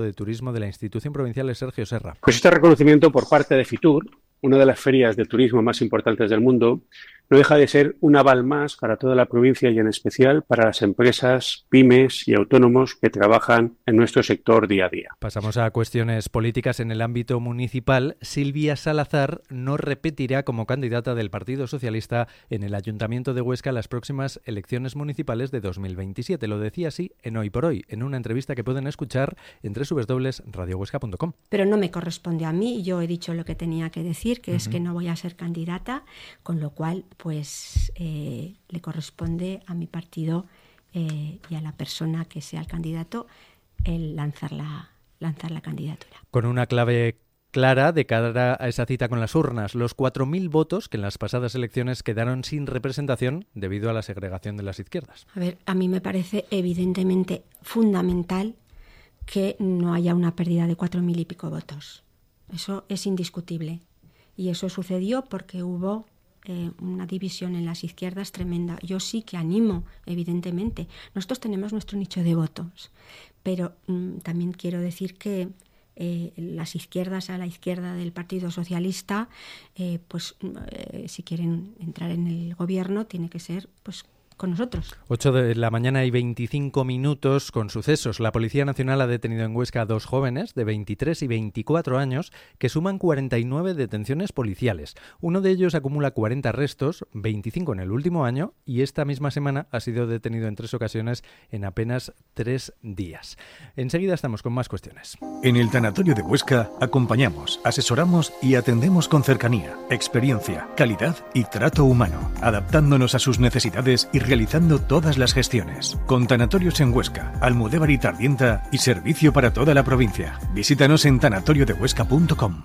de Turismo de la Institución Provincial es Sergio Serra. Pues este reconocimiento por parte de Fitur, una de las ferias de turismo más importantes del mundo, no deja de ser un aval más para toda la provincia y en especial para las empresas, pymes y autónomos que trabajan en nuestro sector día a día. Pasamos a cuestiones políticas en el ámbito municipal. Silvia Salazar no repetirá como candidata del Partido Socialista en el Ayuntamiento de Huesca en las próximas elecciones municipales de 2027. Lo decía así en Hoy por Hoy, en una entrevista que pueden escuchar en www.radiohuesca.com. Pero no me corresponde a mí, yo he dicho lo que tenía que decir, que es que no voy a ser candidata, con lo cual pues le corresponde a mi partido y a la persona que sea el candidato el lanzar la candidatura. Con una clave clara de cara a esa cita con las urnas, los 4.000 votos que en las pasadas elecciones quedaron sin representación debido a la segregación de las izquierdas. A ver, a mí me parece evidentemente fundamental que no haya una pérdida de 4.000 y pico votos. Eso es indiscutible. Y eso sucedió porque hubo una división en las izquierdas tremenda. Yo sí que animo, evidentemente. Nosotros tenemos nuestro nicho de votos, pero también quiero decir que las izquierdas a la izquierda del Partido Socialista, si quieren entrar en el gobierno, tiene que ser pues con nosotros. 8 de la mañana y 25 minutos con sucesos. La Policía Nacional ha detenido en Huesca a 2 jóvenes de 23 y 24 años que suman 49 detenciones policiales. Uno de ellos acumula 40 arrestos, 25 en el último año, y esta misma semana ha sido detenido en 3 ocasiones en apenas 3 días. Enseguida estamos con más cuestiones. En el Tanatorio de Huesca acompañamos, asesoramos y atendemos con cercanía, experiencia, calidad y trato humano, adaptándonos a sus necesidades y realizando todas las gestiones. Con tanatorios en Huesca, Almudévar y Tardienta y servicio para toda la provincia. Visítanos en tanatoriodehuesca.com.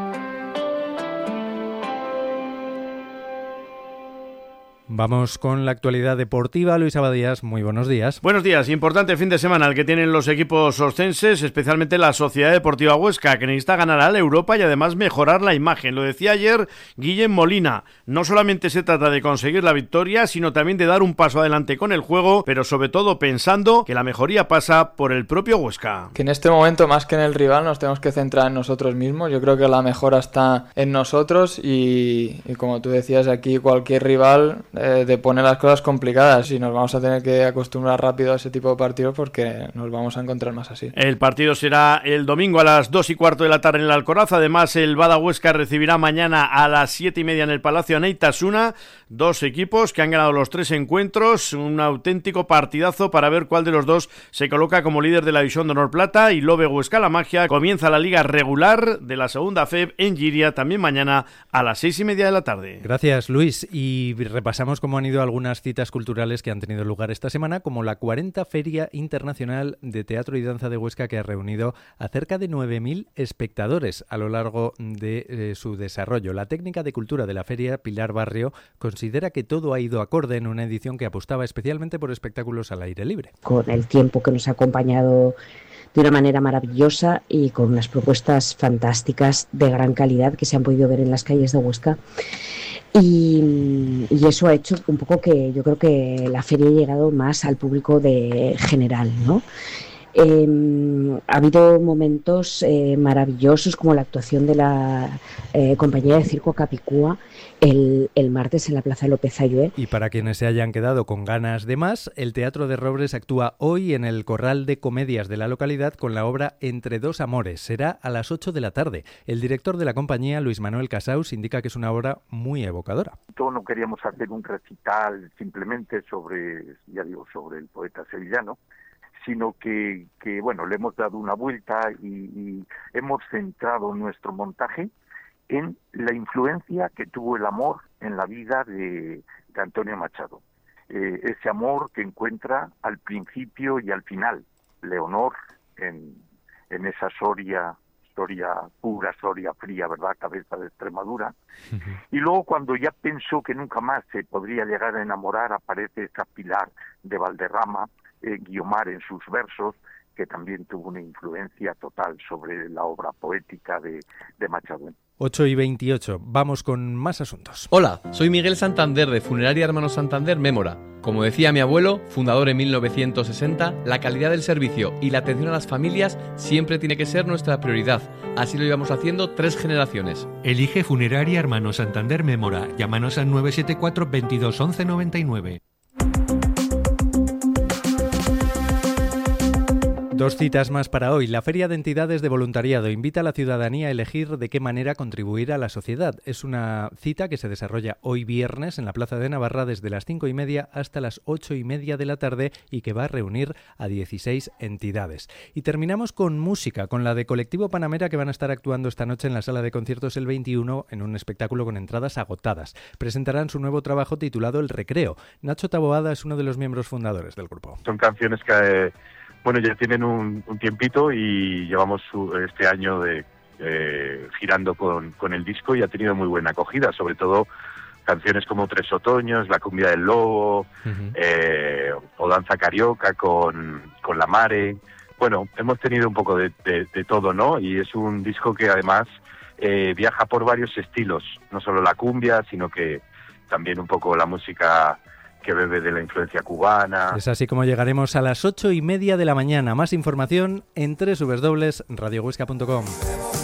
Vamos con la actualidad deportiva. Luis Abadías, muy buenos días. Buenos días. Importante fin de semana el que tienen los equipos oscenses, especialmente la Sociedad Deportiva Huesca, que necesita ganar a la Europa y además mejorar la imagen. Lo decía ayer Guillem Molina. No solamente se trata de conseguir la victoria, sino también de dar un paso adelante con el juego, pero sobre todo pensando que la mejoría pasa por el propio Huesca. Que en este momento, más que en el rival, nos tenemos que centrar en nosotros mismos. Yo creo que la mejora está en nosotros y como tú decías aquí, cualquier rival te pone las cosas complicadas y nos vamos a tener que acostumbrar rápido a ese tipo de partidos porque nos vamos a encontrar más así. El partido será el domingo a las 2:15 de la tarde en el Alcoraz. Además, el Bada Huesca recibirá mañana a las 7:30 en el Palacio a Neitasuna. 2 equipos que han ganado los 3 encuentros. Un auténtico partidazo para ver cuál de los dos se coloca como líder de la División de Honor Plata. Y Lobe Huesca La Magia comienza la liga regular de la segunda FEB en Giria también mañana a las 6:30 de la tarde. Gracias, Luis. Y repasamos cómo han ido algunas citas culturales que han tenido lugar esta semana, como la 40 Feria Internacional de Teatro y Danza de Huesca, que ha reunido a cerca de 9.000 espectadores a lo largo de su desarrollo. La técnica de cultura de la feria, Pilar Barrio, considera que todo ha ido acorde en una edición que apostaba especialmente por espectáculos al aire libre. Con el tiempo que nos ha acompañado de una manera maravillosa y con unas propuestas fantásticas de gran calidad que se han podido ver en las calles de Huesca. Y eso ha hecho un poco que yo creo que la feria ha llegado más al público de general, ¿no? Ha habido momentos maravillosos como la actuación de la compañía de circo Capicúa el martes en la Plaza López Ayué. Y para quienes se hayan quedado con ganas de más, el Teatro de Robres actúa hoy en el Corral de Comedias de la localidad con la obra Entre dos amores. Será a las 8 de la tarde. El director de la compañía, Luis Manuel Casaus, indica que es una obra muy evocadora. No queríamos hacer un recital simplemente sobre el poeta sevillano, sino que bueno, le hemos dado una vuelta y hemos centrado nuestro montaje en la influencia que tuvo el amor en la vida de Antonio Machado. Ese amor que encuentra al principio y al final Leonor en esa Soria pura, Soria fría, ¿verdad? Cabeza de Extremadura. Y luego cuando ya pensó que nunca más se podría llegar a enamorar, aparece esa Pilar de Valderrama, Guiomar en sus versos, que también tuvo una influencia total sobre la obra poética de Machado. 8:28. Vamos con más asuntos. Hola, soy Miguel Santander de Funeraria Hermanos Santander Mémora. Como decía mi abuelo, fundador en 1960, la calidad del servicio y la atención a las familias siempre tiene que ser nuestra prioridad. Así lo llevamos haciendo 3 generaciones. Elige Funeraria Hermanos Santander Mémora. Llámanos al 974 22 11 99. 2 citas más para hoy. La Feria de Entidades de Voluntariado invita a la ciudadanía a elegir de qué manera contribuir a la sociedad. Es una cita que se desarrolla hoy viernes en la Plaza de Navarra desde las 5:30 hasta las 8:30 de la tarde y que va a reunir a 16 entidades. Y terminamos con música, con la de Colectivo Panamera, que van a estar actuando esta noche en la Sala de Conciertos el 21 en un espectáculo con entradas agotadas. Presentarán su nuevo trabajo titulado El Recreo. Nacho Taboada es uno de los miembros fundadores del grupo. Son canciones que ya tienen un tiempito y llevamos este año girando con el disco y ha tenido muy buena acogida, sobre todo canciones como Tres Otoños, La Cumbia del Lobo, o Danza Carioca con La Mare. Bueno, hemos tenido un poco de todo, ¿no? Y es un disco que además viaja por varios estilos, no solo la cumbia, sino que también un poco la música que bebe de la influencia cubana. Es así como llegaremos a las 8:30 de la mañana. Más información en www.radiohuesca.com.